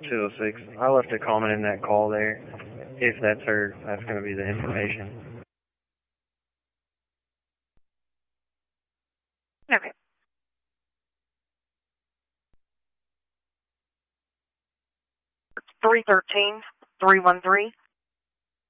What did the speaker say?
206. I left a comment in that call there. If that's her, that's going to be the information. Okay. It's 313-313.